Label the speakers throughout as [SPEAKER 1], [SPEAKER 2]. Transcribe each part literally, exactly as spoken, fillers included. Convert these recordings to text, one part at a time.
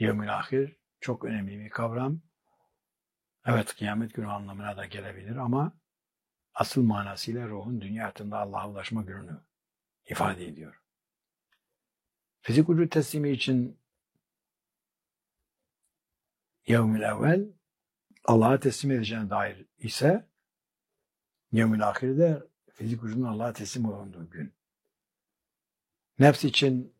[SPEAKER 1] Yevmül ahir çok önemli bir kavram. Evet, kıyamet günü anlamına da gelebilir ama asıl manasıyla ruhun dünya hayatında Allah'a ulaşma gününü ifade ediyor. Fizik vücut teslimi için yevmül evvel Allah'a teslim edeceğine dair ise yevmül ahirde fizik vücudun Allah'a teslim olunduğu gün. Nefs için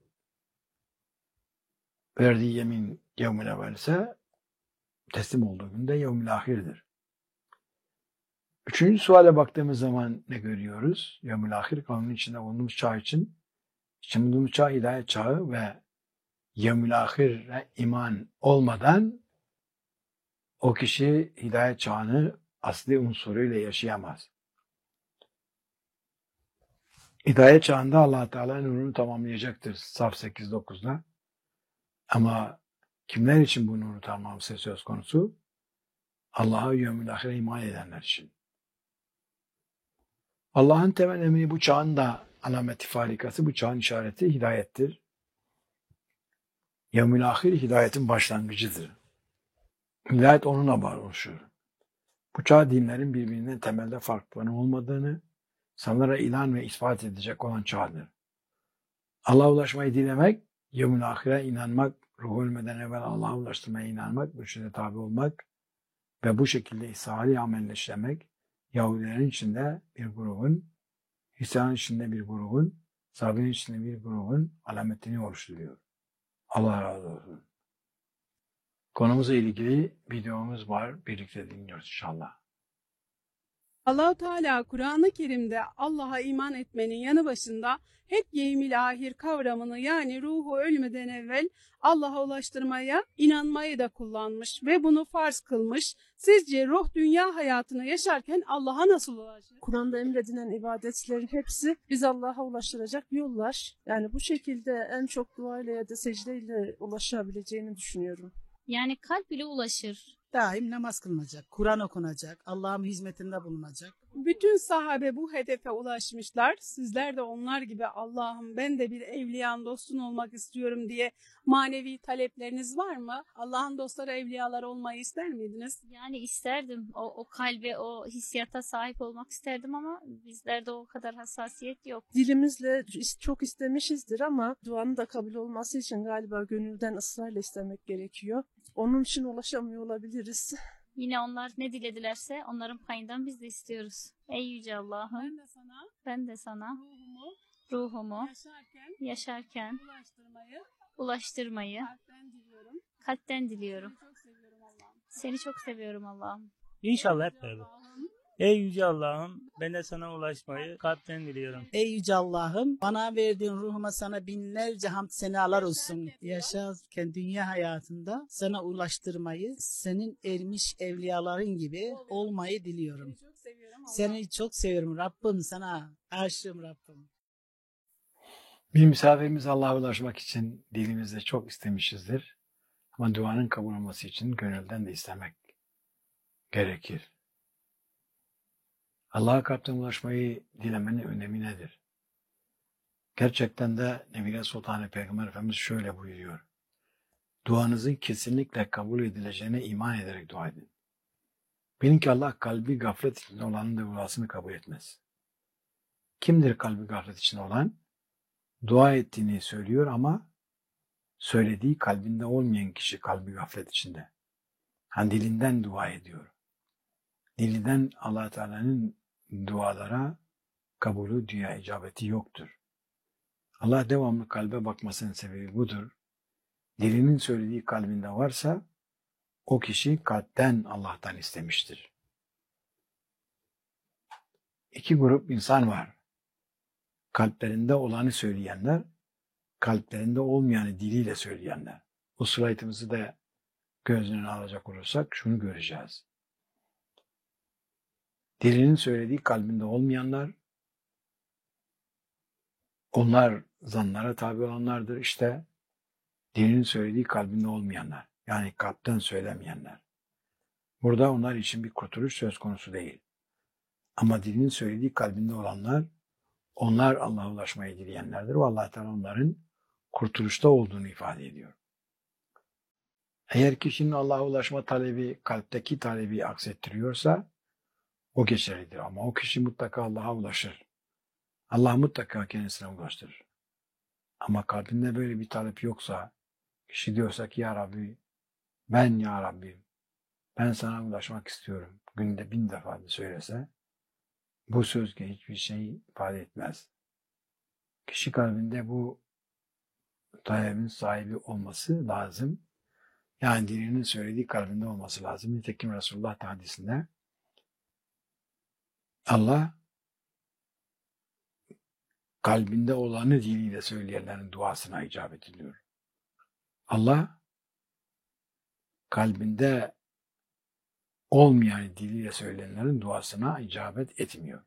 [SPEAKER 1] verdiği yemin yevmül evvel ise teslim olduğu günde yevmül ahirdir. Üçüncü suale baktığımız zaman ne görüyoruz? Yevmül ahir kavminin içinde bulunduğumuz çağ için, içinde bulunduğumuz çağ hidayet çağı ve yevmül ahire iman olmadan o kişi hidayet çağını asli unsuruyla yaşayamaz. Hidayet çağında Allah Teala nurunu tamamlayacaktır Saf sekiz dokuzda. Ama kimler için bu nuru tamamlaması söz konusu? Allah'a yevmül ahire iman edenler için. Allah'ın temel emri bu çağın da alameti farikası, bu çağın işareti hidayettir. Yevmül ahir hidayetin başlangıcıdır. Hidayet onunla var oluşur. Bu çağ dinlerin birbirinden temelde farklarının olmadığını, sanlara ilan ve ispat edecek olan çağdır. Allah'a ulaşmayı dilemek, yevmül ahire inanmak, ruh ölmeden evvel Allah'a ulaştırmaya inanmak, mürşide tabi olmak ve bu şekilde İsa'yı amelleştirmek, işlemek, Yahudilerin içinde bir grubun, Hristiyanların içinde bir grubun, Sabi'nin içinde bir grubun alametini oluşturuyor. Allah razı olsun. Konumuzla ilgili videomuz var. Birlikte dinliyoruz inşallah.
[SPEAKER 2] Allah-u Teala Kur'an-ı Kerim'de Allah'a iman etmenin yanı başında hep yevmil ahir kavramını, yani ruhu ölmeden evvel Allah'a ulaştırmaya inanmayı da kullanmış ve bunu farz kılmış. Sizce ruh dünya hayatını yaşarken Allah'a nasıl ulaşır?
[SPEAKER 3] Kur'an'da emredilen ibadetlerin hepsi biz Allah'a ulaştıracak yollar. Yani bu şekilde en çok duayla ya da secdeyle ulaşabileceğini düşünüyorum.
[SPEAKER 4] Yani kalp ile ulaşır.
[SPEAKER 5] Daim namaz kılınacak, Kur'an okunacak, Allah'ın hizmetinde bulunacak.
[SPEAKER 2] Bütün sahabe bu hedefe ulaşmışlar. Sizler de onlar gibi Allah'ım ben de bir evliyan dostun olmak istiyorum diye manevi talepleriniz var mı? Allah'ın dostları evliyalar olmayı ister miydiniz?
[SPEAKER 4] Yani isterdim. O, o kalbe, o hissiyata sahip olmak isterdim ama bizlerde o kadar hassasiyet yok.
[SPEAKER 3] Dilimizle çok istemişizdir ama duanın da kabul olması için galiba gönülden ısrarla istemek gerekiyor. Onun için ulaşamıyor olabiliriz.
[SPEAKER 4] Yine onlar ne diledilerse onların payından biz de istiyoruz. Ey Yüce Allah'ım,
[SPEAKER 2] Ben de sana,
[SPEAKER 4] ben de sana
[SPEAKER 2] ruhumu,
[SPEAKER 4] ruhumu
[SPEAKER 2] yaşarken,
[SPEAKER 4] yaşarken
[SPEAKER 2] ulaştırmayı,
[SPEAKER 4] ulaştırmayı
[SPEAKER 2] kalpten diliyorum.
[SPEAKER 4] kalpten diliyorum.
[SPEAKER 2] Seni çok seviyorum Allah'ım.
[SPEAKER 4] Seni çok seviyorum Allah'ım.
[SPEAKER 6] İnşallah hep beraber. Ey Yüce Allah'ım, ben de sana ulaşmayı kalpten diliyorum.
[SPEAKER 5] Ey Yüce Allah'ım, bana verdiğin ruhuma sana binlerce hamd senalar olsun. Yaşarken dünya hayatında sana ulaştırmayı, senin ermiş evliyaların gibi olmayı diliyorum.
[SPEAKER 2] Seni çok seviyorum Allah'ım.
[SPEAKER 5] Seni çok seviyorum Rabbim, sana aşığım Rabbim.
[SPEAKER 1] Bir misafirimiz Allah'a ulaşmak için dilimizde çok istemişizdir. Ama duanın kabul olması için gönülden de istemek gerekir. Allah'a kalpten ulaşmayı dilemenin önemi nedir? Gerçekten de Nebine Sultanı Peygamber Efendimiz şöyle buyuruyor. Duanızın kesinlikle kabul edileceğine iman ederek dua edin. Bilin ki Allah kalbi gaflet içinde olanın da duasını kabul etmez. Kimdir kalbi gaflet içinde olan? Dua ettiğini söylüyor ama söylediği kalbinde olmayan kişi kalbi gaflet içinde. Hani dilinden dua ediyor. Dilinden Allah Teala'nın dualara kabulü, dünya icabeti yoktur. Allah devamlı kalbe bakmasının sebebi budur. Dilinin söylediği kalbinde varsa o kişi kalpten Allah'tan istemiştir. İki grup insan var. Kalplerinde olanı söyleyenler, kalplerinde olmayanı diliyle söyleyenler. Bu slaytımızı da göz önüne alacak olursak şunu göreceğiz. Dilinin söylediği kalbinde olmayanlar, onlar zanlara tabi olanlardır. İşte dilinin söylediği kalbinde olmayanlar, yani kalpten söylemeyenler. Burada onlar için bir kurtuluş söz konusu değil. Ama dilinin söylediği kalbinde olanlar, onlar Allah'a ulaşmayı dileyenlerdir ve Allah Teala onların kurtuluşta olduğunu ifade ediyor. Eğer kişinin Allah'a ulaşma talebi kalpteki talebi aksettiriyorsa o geçerlidir. Ama o kişi mutlaka Allah'a ulaşır. Allah mutlaka kendisine ulaştırır. Ama kalbinde böyle bir talep yoksa, kişi diyorsa ki ya Rabbi, ben ya Rabbim, ben sana ulaşmak istiyorum. Günde bin defa da söylese, bu söz ki hiçbir şey ifade etmez. Kişi kalbinde bu talebin sahibi olması lazım. Yani dilinin söylediği kalbinde olması lazım. Nitekim Resulullah hadisinde Allah kalbinde olanı diliyle söyleyenlerin duasına icabet ediyor. Allah kalbinde olmayan diliyle söyleyenlerin duasına icabet etmiyor.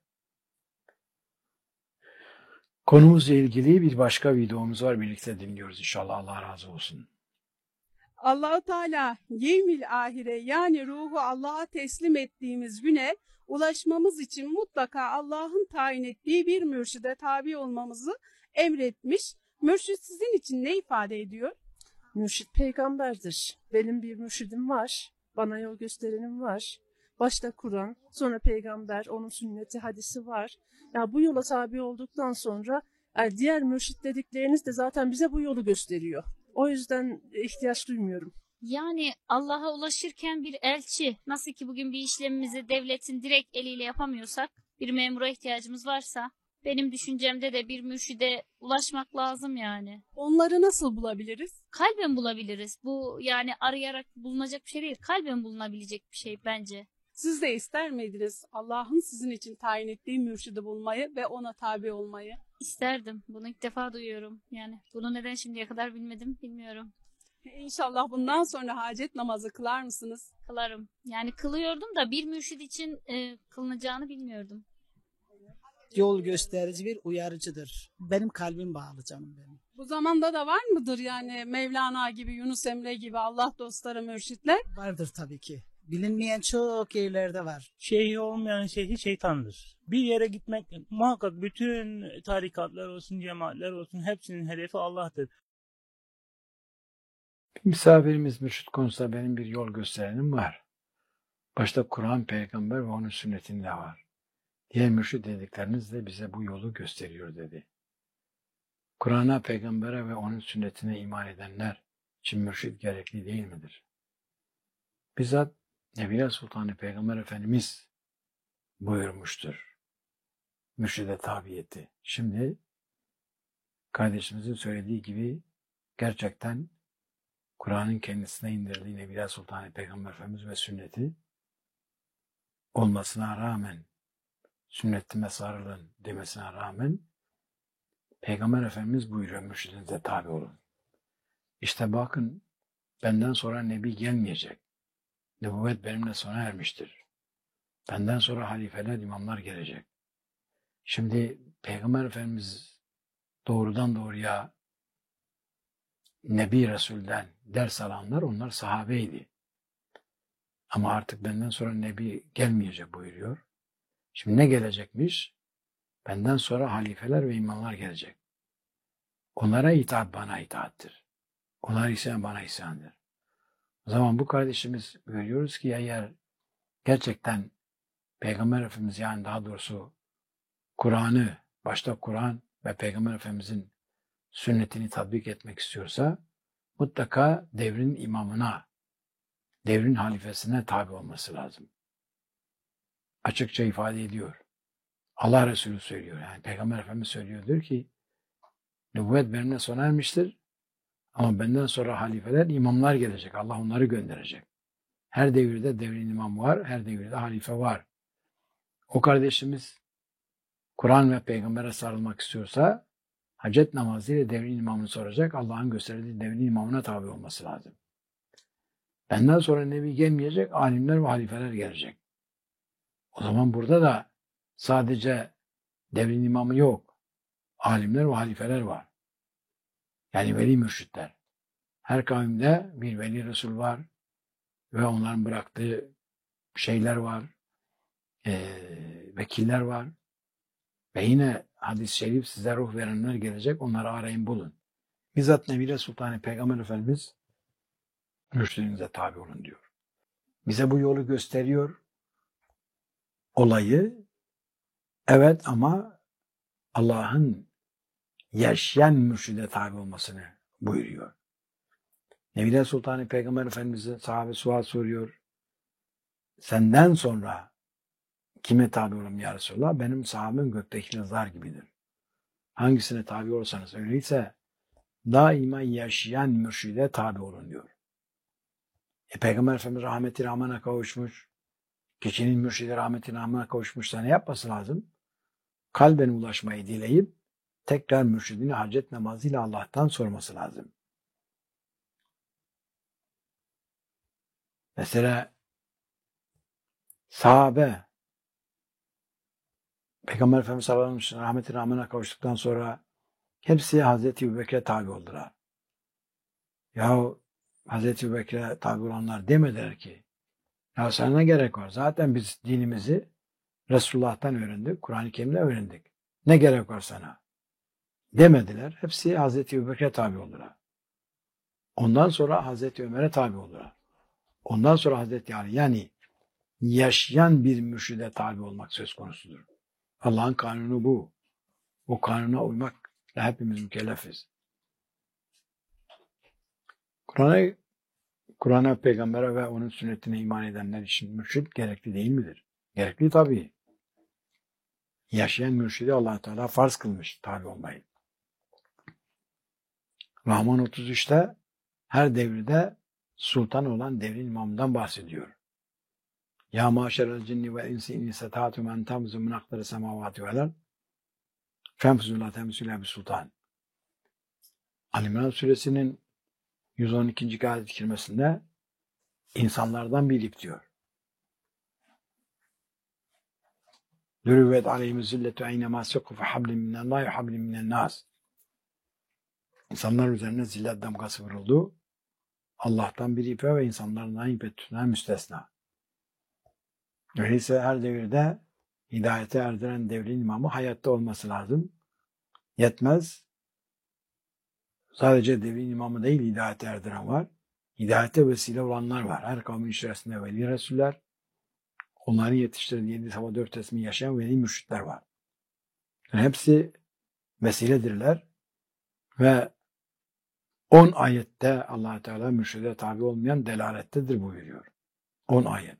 [SPEAKER 1] Konumuzla ilgili bir başka videomuz var. Birlikte dinliyoruz inşallah. Allah razı olsun.
[SPEAKER 2] Allahu Teala yevmil ahire yani ruhu Allah'a teslim ettiğimiz güne ulaşmamız için mutlaka Allah'ın tayin ettiği bir mürşide tabi olmamızı emretmiş. Mürşid sizin için ne ifade ediyor?
[SPEAKER 3] Mürşit peygamberdir. Benim bir mürşidim var. Bana yol gösterenim var. Başta Kur'an, sonra peygamber, onun sünneti, hadisi var. Ya bu yola tabi olduktan sonra yani diğer mürşit dedikleriniz de zaten bize bu yolu gösteriyor. O yüzden ihtiyaç duymuyorum.
[SPEAKER 4] Yani Allah'a ulaşırken bir elçi, nasıl ki bugün bir işlemimizi devletin direkt eliyle yapamıyorsak, bir memura ihtiyacımız varsa, benim düşüncemde de bir mürşide ulaşmak lazım yani.
[SPEAKER 2] Onları nasıl bulabiliriz?
[SPEAKER 4] Kalben bulabiliriz. Bu yani arayarak bulunacak bir şey değil. Kalben bulunabilecek bir şey bence.
[SPEAKER 2] Siz de ister miydiniz Allah'ın sizin için tayin ettiği mürşidi bulmayı ve ona tabi olmayı?
[SPEAKER 4] İsterdim. Bunu ilk defa duyuyorum. Yani bunu neden şimdiye kadar bilmedim bilmiyorum.
[SPEAKER 2] İnşallah bundan sonra hacet namazı kılar mısınız?
[SPEAKER 4] Kılarım. Yani kılıyordum da bir mürşid için e, kılınacağını bilmiyordum.
[SPEAKER 5] Yol gösterici bir uyarıcıdır. Benim kalbim bağlı canım benim.
[SPEAKER 2] Bu zamanda da var mıdır yani Mevlana gibi, Yunus Emre gibi Allah dostları mürşitler?
[SPEAKER 5] Vardır tabii ki. Bilinmeyen çok yerlerde var.
[SPEAKER 6] Şeyhi olmayan şeyhi şeytandır. Bir yere gitmek muhakkak bütün tarikatlar olsun, cemaatler olsun hepsinin hedefi Allah'tır.
[SPEAKER 1] Misafirimiz mürşit konusunda benim bir yol gösterenim var. Başta Kur'an, peygamber ve onun sünnetinde var. Diğer mürşit dedikleriniz de bize bu yolu gösteriyor dedi. Kur'an'a, peygambere ve onun sünnetine iman edenler için mürşit gerekli değil midir? Bizzat Nebiler Sultanı Peygamber Efendimiz buyurmuştur. Mürşide tabi etti. Şimdi kardeşimizin söylediği gibi gerçekten Kur'an'ın kendisine indirdiği Nebiler Sultanı Peygamber Efendimiz ve sünneti olmasına rağmen, sünnetime sarılın demesine rağmen Peygamber Efendimiz buyuruyor mürşidinize tabi olun. İşte bakın benden sonra Nebi gelmeyecek. Nübüvvet benimle sona ermiştir. Benden sonra halifeler, imamlar gelecek. Şimdi Peygamber Efendimiz doğrudan doğruya Nebi Resul'den ders alanlar onlar sahabeydi. Ama artık benden sonra Nebi gelmeyecek buyuruyor. Şimdi ne gelecekmiş? Benden sonra halifeler ve imamlar gelecek. Onlara itaat bana itaattir. Onlar isyan bana isyandır. O zaman bu kardeşimiz görüyoruz ki eğer gerçekten Peygamber Efendimiz yani daha doğrusu Kur'an'ı, başta Kur'an ve Peygamber Efendimizin sünnetini tatbik etmek istiyorsa mutlaka devrin imamına, devrin halifesine tabi olması lazım. Açıkça ifade ediyor. Allah Resulü söylüyor. Yani Peygamber Efendimiz söylüyor. Diyor ki nübüvvet benimle sona ermiştir. Ama benden sonra halifeler, imamlar gelecek. Allah onları gönderecek. Her devirde devrin imamı var. Her devirde halife var. O kardeşimiz Kur'an ve peygambere sarılmak istiyorsa hacet namazıyla devrin imamını soracak. Allah'ın gösterdiği devrin imamına tabi olması lazım. Benden sonra Nebi gelmeyecek. Alimler ve halifeler gelecek. O zaman burada da sadece devrin imamı yok. Alimler ve halifeler var. Yani veli mürşitler. Her kavimde bir veli Resul var ve onların bıraktığı şeyler var, e, vekiller var ve yine hadis-i şerif size ruh verenler gelecek, onları arayın bulun. Bizzat Nebiler Sultanı Peygamber Efendimiz mürşidinize tabi olun diyor. Bize bu yolu gösteriyor. Olayı evet ama Allah'ın yaşayan mürşide tabi olmasını buyuruyor. Nebiler Sultanı Peygamber Efendimiz'e sahabe sual soruyor. Senden sonra kime tabi olayım ya Resulallah? Benim sahabem gökteki yıldızlar gibidir. Hangisine tabi olursanız öyleyse daima yaşayan mürşide tabi olun diyor. E, Peygamber Efendimiz rahmeti rahmana kavuşmuş. Kişinin mürşidi rahmeti rahmana kavuşmuşsa ne yapması lazım? Kalben ulaşmayı dileyip tekrar mürşidini hacet namazıyla Allah'tan sorması lazım. Mesela sahabe Peygamber Efendimiz sallallahu aleyhi ve sellem rahmeti rahmana kavuştuktan sonra hepsi Hazreti Ebubekir'e tabi oldular. Yahu Hazreti Ebubekir'e tabi olanlar demediler ki ya sana ne gerek var? Zaten biz dinimizi Resulullah'tan öğrendik, Kur'an-ı Kerim'de öğrendik. Ne gerek var sana? Demediler. Hepsi Hazreti Ebubekir'e tabi oldular. Ondan sonra Hazreti Ömer'e tabi oldular. Ondan sonra Hazreti Ali, yani yaşayan bir mürşide tabi olmak söz konusudur. Allah'ın kanunu bu. O kanuna uymakla hepimiz mükellefiz. Kur'an'a, Kur'an'a, peygambere ve onun sünnetine iman edenler için mürşid gerekli değil midir? Gerekli tabii. Yaşayan mürşidi Allah Teala farz kılmış tabi olmayı. Rahman otuz üçte her devirde sultan olan devrin imamından bahsediyor. Ya maşerel cinni ve insi in istata'tu men tamzu min aqdari semavati vel ard femfuzu la temsile bi sultan. Ali İmran suresinin yüz on ikinci ayet-i kerimesinde insanlardan birlik diyor. Dürüvvet aleyhim zilletu eynemâ sekû fe hablin minallâhi ve hablin minennâs. İnsanlar üzerine zillet damgası vuruldu. Allah'tan bir ipe ve insanlardan ipe tutunan müstesna. Öyleyse her devirde hidayete erdiren devrin imamı hayatta olması lazım. Yetmez. Sadece devrin imamı değil, hidayete erdiren var. Hidayete vesile olanlar var. Her kavmin içerisinde veli resuller, onların yetiştirdiği yedi sabah dört resmi yaşayan veli mürşitler var. Yani hepsi vesiledirler ve on ayette Allah Teala mürşide tabi olmayan delalettedir buyuruyor. on ayet.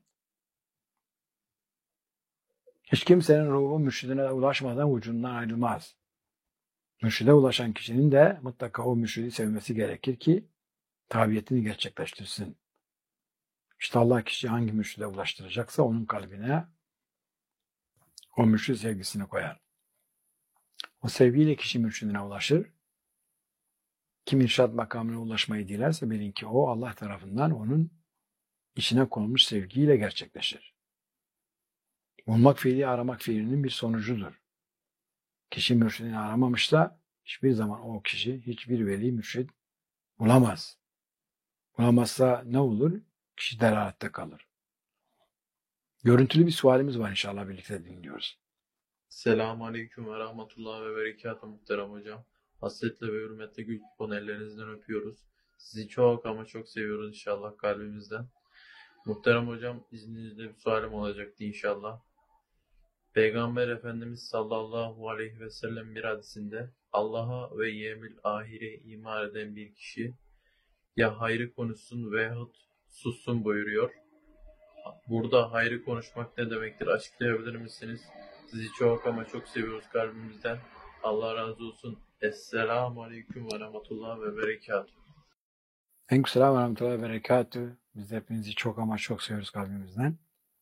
[SPEAKER 1] Hiç kimsenin ruhu mürşidine ulaşmadan vücudundan ayrılmaz. Mürşide ulaşan kişinin de mutlaka o mürşidi sevmesi gerekir ki tabiyetini gerçekleştirsin. İşte Allah kişiyi hangi mürşide ulaştıracaksa onun kalbine o mürşid sevgisini koyar. O sevgiyle kişi mürşidine ulaşır. Kim irşad makamına ulaşmayı dilerse bilin ki o Allah tarafından onun içine konulmuş sevgiyle gerçekleşir. Bulmak fiili aramak fiilinin bir sonucudur. Kişi mürşidini aramamışsa hiçbir zaman o kişi hiçbir veli mürşid bulamaz. Bulamazsa ne olur? Kişi delalette kalır. Görüntülü bir sualimiz var, inşallah birlikte dinliyoruz.
[SPEAKER 7] Selamun Aleyküm ve Rahmetullah ve Berekatuhu muhterem hocam. Hasretle ve hürmetle gül kupon ellerinizden öpüyoruz. Sizi çok ama çok seviyoruz inşallah kalbimizden. Muhterem hocam, izninizle bir sualim olacaktı inşallah. Peygamber Efendimiz sallallahu aleyhi ve sellem bir hadisinde Allah'a ve yevmil ahire iman eden bir kişi ya hayrı konuşsun veyahut sussun buyuruyor. Burada hayrı konuşmak ne demektir? Açıklayabilir misiniz? Sizi çok ama çok seviyoruz kalbimizden. Allah razı olsun. Esselamu Aleyküm ve Rahmetullah ve Berekatuhu.
[SPEAKER 1] Aleykümselam ve Rahmetullah ve Berekatuhu. Biz de hepinizi çok ama çok seviyoruz kalbimizden.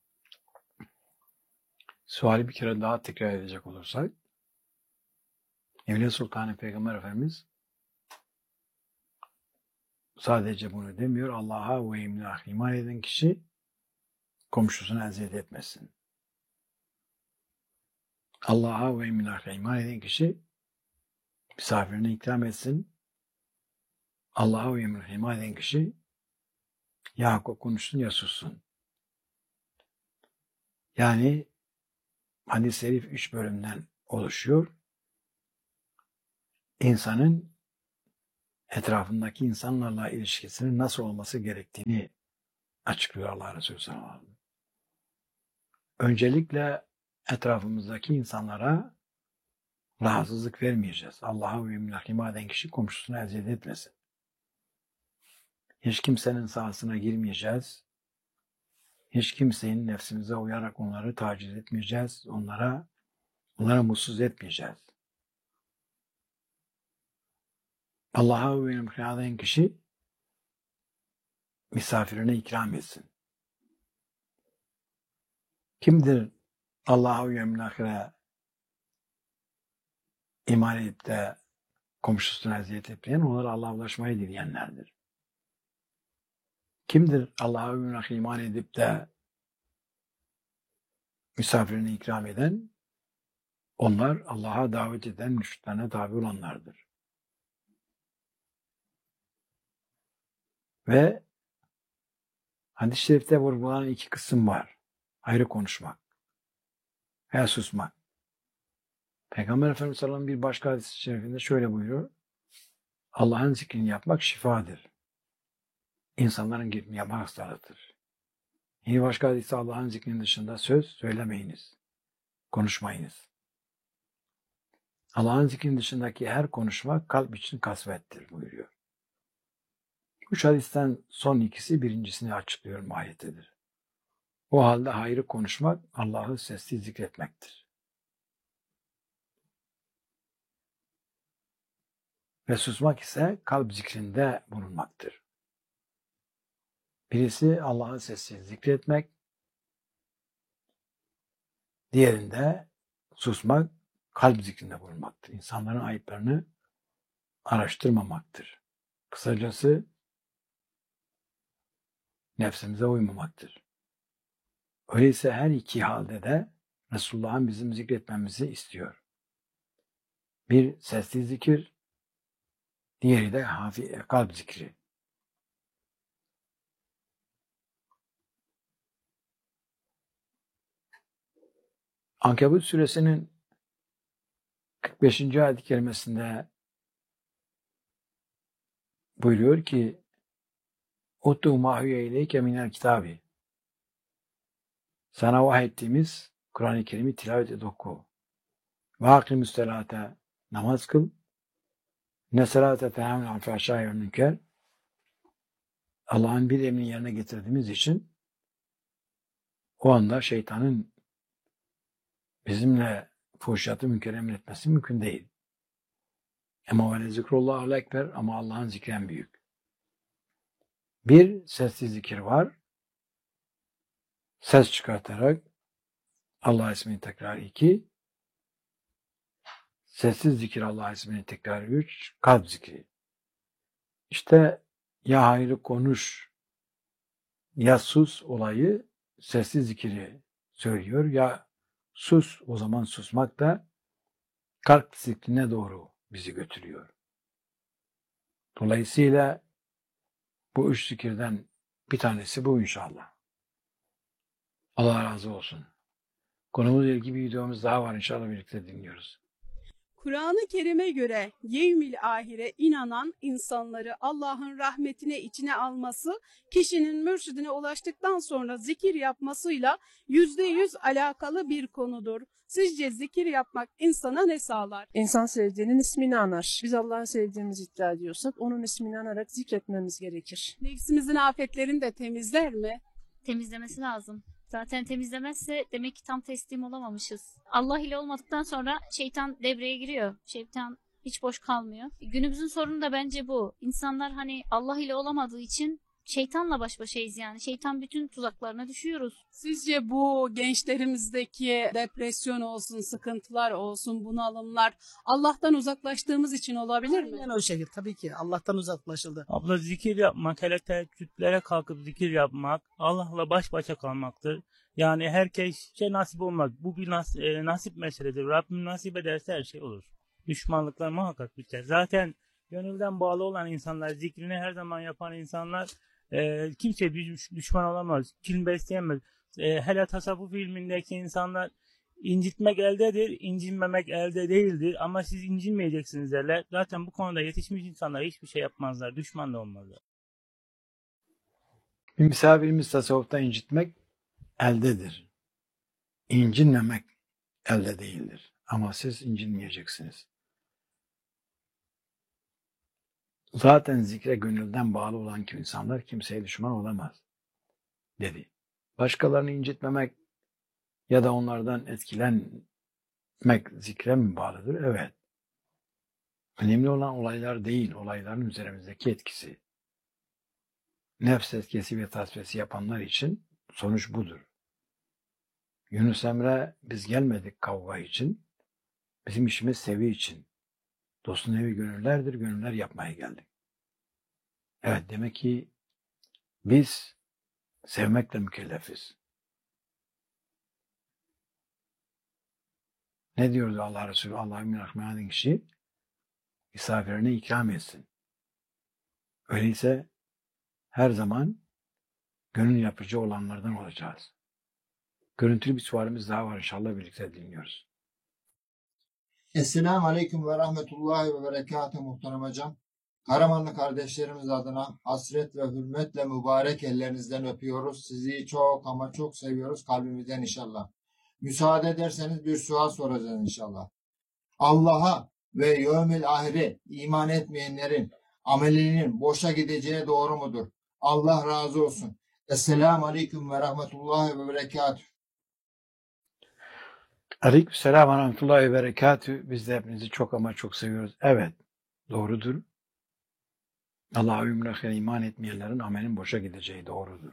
[SPEAKER 1] Suali bir kere daha tekrar edecek olursak, Evliya Sultanı Peygamber Efendimiz sadece bunu demiyor. Allah'a ve emniyah iman eden kişi komşusuna eziyet etmesin. Allah'a ve emniyah iman eden kişi misafirine ikram etsin. Allah'a ve emniyah iman eden kişi ya konuşsun ya sussun. Yani hadis-i şerif üç bölümden oluşuyor. İnsanın etrafındaki insanlarla ilişkisinin nasıl olması gerektiğini açıklıyor Allah Resulü sallallahu aleyhi ve sellem. Öncelikle etrafımızdaki insanlara rahatsızlık vermeyeceğiz. Allah'a ve yevmil iman eden kişi komşusuna eziyet etmesin. Hiç kimsenin sahasına girmeyeceğiz. Hiç kimsenin nefsimize uyarak onları taciz etmeyeceğiz. Onlara, onlara mutsuz etmeyeceğiz. Allah'a ve yevmil iman eden kişi misafirine ikram etsin. Kimdir Allah'a ve yevmil ahire iman edip de komşusuna eziyet etmeyen? Onlar Allah'a ulaşmayı dileyenlerdir. Kimdir Allah'a ve yevmil ahire iman edip de misafirine ikram eden? Onlar Allah'a davet eden müşriklerine tabi olanlardır. Ve hadis-i şerifte vurgulanan iki kısım var. Ayrı konuşmak veya susmak. Peygamber Efendimiz sallallahu aleyhi ve sellem bir başka hadis-i şerifinde şöyle buyuruyor. Allah'ın zikrini yapmak şifadır. İnsanların gitmeyi yapmak hastalığıdır. Yine başka hadiste Allah'ın zikrinin dışında söz söylemeyiniz. Konuşmayınız. Allah'ın zikrinin dışındaki her konuşma kalp için kasvettir buyuruyor. Üç hadisten son ikisi birincisini açıklıyor mahiyettedir. O halde hayrı konuşmak Allah'ı sessiz zikretmektir. Ve susmak ise kalp zikrinde bulunmaktır. Birisi Allah'ı sessiz zikretmek, diğerinde susmak kalp zikrinde bulunmaktır. İnsanların ayıplarını araştırmamaktır. Kısacası nefsimize uymamaktır. Öyleyse her iki halde de Resulullah'ın bizim zikretmemizi istiyor. Bir sesli zikir, diğeri de hafif kalp zikri. Ankebut suresinin kırk beşinci ayet-i kerimesinde buyuruyor ki Uttu mahüye ileyke minel kitabi. Sana vahyettiğimiz Kur'an-ı Kerim'i tilavet et oku. Ve akimüs selate, namaz kıl. Ne selate tenhamül anfâşâ ve münker. Allah'ın bir emrini yerine getirdiğimiz için o anda şeytanın bizimle fuhşiyatı münker emretmesi mümkün değil. Ama ve zikrullahu ekber, ama Allah'ın zikri en büyük. Bir sesli zikir var. Ses çıkartarak Allah ismini tekrar iki. Sessiz zikir Allah ismini tekrar üç. Kalp zikri. İşte ya hayrı konuş ya sus olayı sessiz zikiri söylüyor. Ya sus, o zaman susmak da kalp zikrine doğru bizi götürüyor. Dolayısıyla bu üç zikirden bir tanesi bu inşallah. Allah razı olsun. Konumuzla ilgili bir videomuz daha var, inşallah birlikte dinliyoruz.
[SPEAKER 2] Kur'an-ı Kerim'e göre yevmil ahire inanan insanları Allah'ın rahmetine içine alması, kişinin mürşidine ulaştıktan sonra zikir yapmasıyla yüzde yüz alakalı bir konudur. Sizce zikir yapmak insana ne sağlar?
[SPEAKER 3] İnsan sevdiğinin ismini anar. Biz Allah'ı sevdiğimizi iddia ediyorsak onun ismini anarak zikretmemiz gerekir.
[SPEAKER 2] Nefsimizin afetlerini de temizler mi?
[SPEAKER 4] Temizlemesi lazım. Zaten temizlemezse demek ki tam teslim olamamışız. Allah ile olmadıktan sonra şeytan devreye giriyor. Şeytan hiç boş kalmıyor. Günümüzün sorunu da bence bu. İnsanlar hani Allah ile olamadığı için şeytanla baş başayız yani. Şeytan bütün tuzaklarına düşüyoruz.
[SPEAKER 2] Sizce bu gençlerimizdeki depresyon olsun, sıkıntılar olsun, bunalımlar Allah'tan uzaklaştığımız için olabilir mi?
[SPEAKER 5] Aynen o şekilde. Tabii ki Allah'tan uzaklaşıldı.
[SPEAKER 6] Abla zikir yapmak, hele teheccüdlere kalkıp zikir yapmak, Allah'la baş başa kalmaktır. Yani herkes şey nasip olmaz. Bu bir nas e, nasip meseledir. Rabbim nasip ederse her şey olur. Düşmanlıklar muhakkak biter. Zaten gönülden bağlı olan insanlar, zikrini her zaman yapan insanlar e, kimse düş düşman olamaz. Kim besleyemez. E, hele tasavvuf ilmindeki insanlar İncitmek eldedir, incinmemek elde değildir. Ama siz incinmeyeceksiniz derler. Zaten bu konuda yetişmiş insanlar hiçbir şey yapmazlar. Düşman da olmazlar.
[SPEAKER 1] Bir misafirimiz tasavvufta incitmek eldedir. İncinmemek elde değildir. Ama siz incinmeyeceksiniz. Zaten zikre gönülden bağlı olan kim insanlar kimseye düşman olamaz, dedi. Başkalarını incitmemek ya da onlardan etkilenmek zikre mi bağlıdır? Evet. Önemli olan olaylar değil, olayların üzerimizdeki etkisi. Nefs etkisi ve tasfiyesi yapanlar için sonuç budur. Yunus Emre, biz gelmedik kavga için, bizim işimiz sevi için. Dostun evi gönüllerdir, gönüller yapmaya geldik. Evet, demek ki biz sevmekle mükellefiz. Ne diyordu Allah Resulü? Allahümme rahmenin kişi misafirine ikram etsin. Öyleyse her zaman gönül yapıcı olanlardan olacağız. Görüntülü bir sualimiz daha var, inşallah birlikte dinliyoruz.
[SPEAKER 8] Esselamu Aleyküm ve Rahmetullahi ve Berekatuhu muhterem hocam. Karamanlı kardeşlerimiz adına hasret ve hürmetle mübarek ellerinizden öpüyoruz. Sizi çok ama çok seviyoruz kalbimizden inşallah. Müsaade ederseniz bir sual soracağız inşallah. Allah'a ve yevmil ahire iman etmeyenlerin amelinin boşa gideceği doğru mudur? Allah razı olsun. Esselamu Aleyküm ve Rahmetullahi ve Berekatuhu.
[SPEAKER 1] Aleykümselam ve rahmetullahi ve berekatü. Biz de hepinizi çok ama çok seviyoruz. Evet, doğrudur. Allah'a ümrahine iman etmeyenlerin amelin boşa gideceği doğrudur.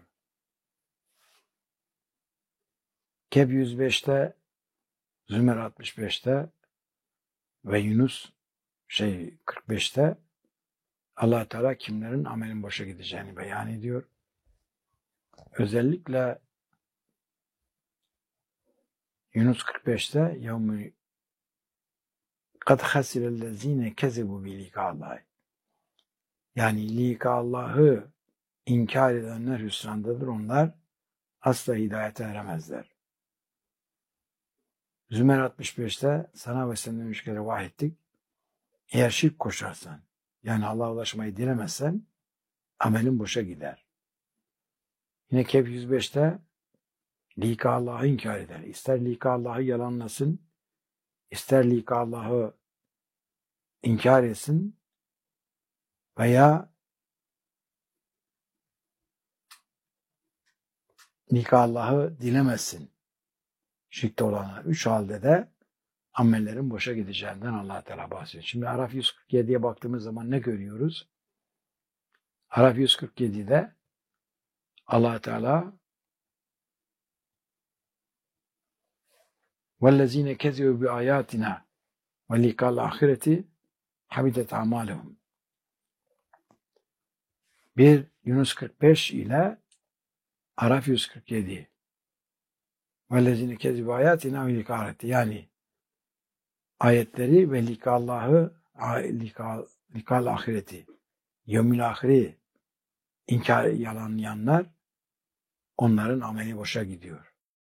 [SPEAKER 1] Kehf yüz beşte, Zümer altmış beşte ve Yunus şey kırk beşte Allah Teala kimlerin amelin boşa gideceğini beyan ediyor. Özellikle Yunus kırk beşte yevmü kad hasirellezine kezebu bi likallahi. Yani likallahı inkar edenler hüsrandadır. Onlar asla hidayete eremezler. Zümer altmış beşte sana ve senden üç kere vahyettik. Eğer şirk koşarsan, yani Allah'a ulaşmayı dilemezsen amelin boşa gider. Yine Kehf yüz beşte lika Allah'ı inkar eder. İster lika Allah'ı yalanlasın, ister lika Allah'ı inkar etsin veya lika Allah'ı dilemezsin. Şirkte olanlar. Üç halde de amellerin boşa gideceğinden Allah Teala bahsediyor. Şimdi Araf yüz kırk yediye baktığımız zaman ne görüyoruz? Araf yüz kırk yedide Allah Teala وَالَّذ۪ينَ كَذِبُوا بِآيَاتِنَا وَلِقَاءِ الْآخِرَةِ حَبِطَتْ أَعْمَالُهُمْ. Bir Yunus kırk beş ile Araf yüz kırk yedi. وَالَّذ۪ينَ كَذِبُوا بِآيَاتِنَا وَلِقَاءِ الْآخِرَةِ. Yani ayetleri ve likallahı, likal ahireti, yevmil ahiri inkar yalanlayanlar, onların ameli boşa gidiyor.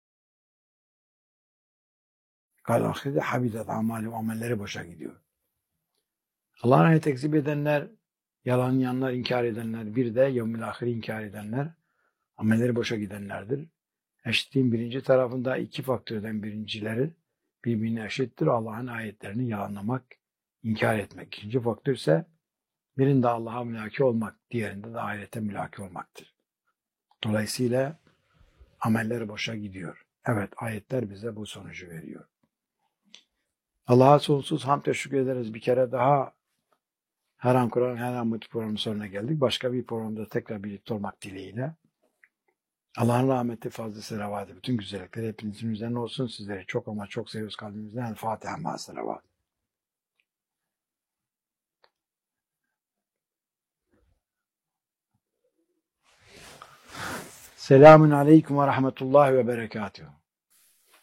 [SPEAKER 1] Likal ahireti habitat amali, amelleri boşa gidiyor. Allah'ın ayet tekzip edenler, yalanlayanlar, inkar edenler, bir de yevmil ahiri inkar edenler, amelleri boşa gidenlerdir. Eşitliğin birinci tarafında iki faktörden birincileri birbirine eşittir. Allah'ın ayetlerini yalanlamak, inkar etmek. İkinci faktör ise birinde Allah'a mülaki olmak, diğerinde de ahirete mülaki olmaktır. Dolayısıyla ameller boşa gidiyor. Evet, ayetler bize bu sonucu veriyor. Allah'a sonsuz hamd teşekkür ederiz. Bir kere daha her an Kur'an, her an Mutlu programının sonuna geldik. Başka bir programda tekrar birlikte olmak dileğiyle. Allah'ın rahmeti, fazla selavatı, bütün güzellikleri hepinizin üzerine olsun. Sizleri çok ama çok seviyoruz kalbimizden. El Fatiha ma selavat. Selamun aleyküm ve rahmetullahi ve berekatuhu.